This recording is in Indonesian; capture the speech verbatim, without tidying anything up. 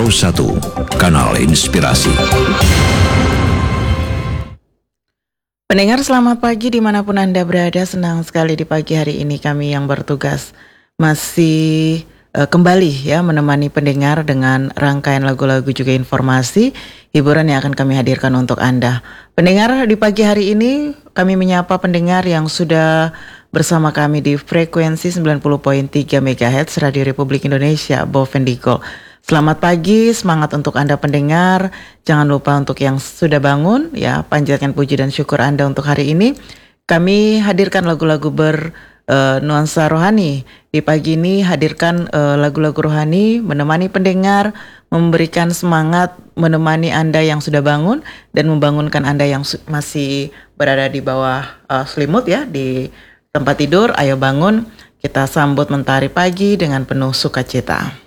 Surau satu, Kanal Inspirasi. Pendengar selamat pagi dimanapun Anda berada, senang sekali di pagi hari ini kami yang bertugas masih uh, kembali ya menemani pendengar dengan rangkaian lagu-lagu juga informasi hiburan yang akan kami hadirkan untuk Anda. Pendengar, di pagi hari ini kami menyapa pendengar yang sudah bersama kami di frekuensi sembilan puluh koma tiga megahertz Radio Republik Indonesia, Bovendigol. Selamat pagi, semangat untuk Anda pendengar. Jangan lupa untuk yang sudah bangun, ya panjatkan puji dan syukur Anda untuk hari ini. Kami hadirkan lagu-lagu bernuansa uh, rohani. Di pagi ini hadirkan uh, lagu-lagu rohani, menemani pendengar, memberikan semangat, menemani Anda yang sudah bangun, dan membangunkan Anda yang su- masih berada di bawah uh, selimut ya, di tempat tidur. Ayo bangun, kita sambut mentari pagi dengan penuh sukacita.